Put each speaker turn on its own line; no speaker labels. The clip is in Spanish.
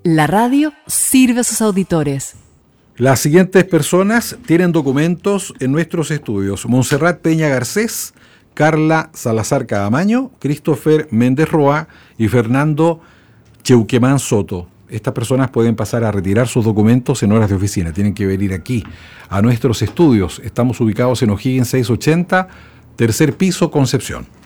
La radio sirve a sus auditores.
Las siguientes personas tienen documentos en nuestros estudios: Montserrat Peña Garcés, Carla Salazar Cadamaño, Christopher Méndez Roa y Fernando Cheuquemán Soto. Estas personas pueden pasar a retirar sus documentos en horas de oficina. Tienen que venir aquí, a nuestros estudios. Estamos ubicados en O'Higgins 680, tercer piso, Concepción.